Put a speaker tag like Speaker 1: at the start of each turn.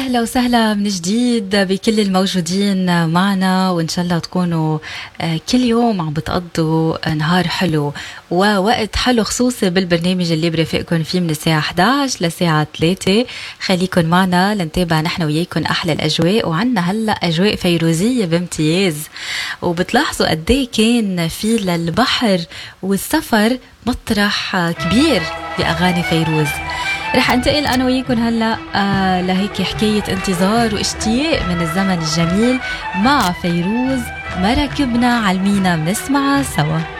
Speaker 1: أهلا وسهلا من جديد بكل الموجودين معنا، وإن شاء الله تكونوا كل يوم عم بتقضوا نهار حلو ووقت حلو خصوصي بالبرنامج اللي برافقكم فيه من الساعة 11 لساعة 3. خليكن معنا لنتابع نحن وياكم أحلى الأجواء، وعنا هلأ أجواء فيروزية بامتياز، وبتلاحظوا قديه كان في للبحر والسفر مطرح كبير بأغاني فيروز. رح انتقل أنا وياكم هلأ لهيك حكاية انتظار واشتياق من الزمن الجميل مع فيروز. مراكبنا عالمينا بنسمعها سوا.